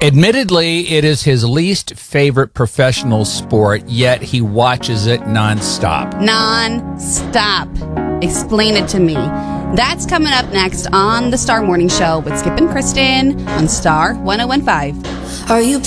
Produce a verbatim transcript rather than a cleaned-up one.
Admittedly, it is his least favorite professional sport, yet he watches it nonstop. Non-stop. Explain it to me. That's coming up next on the Star Morning Show with Skip and Kristen on Star one oh one five. Are you